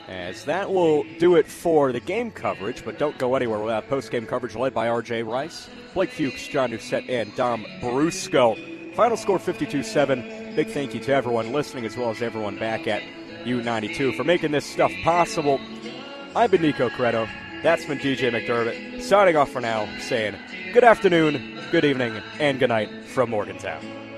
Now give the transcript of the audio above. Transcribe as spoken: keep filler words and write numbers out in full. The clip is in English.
As that will do it for the game coverage, but don't go anywhere without post-game coverage led by R J Rice, Blake Fuchs, John Doucette, and Dom Brusco. Final score fifty-two seven. Big thank you to everyone listening as well as everyone back at U ninety-two for making this stuff possible. I've been Nico Credo. That's been D J McDermott. Signing off for now, saying good afternoon, good evening, and good night from Morgantown.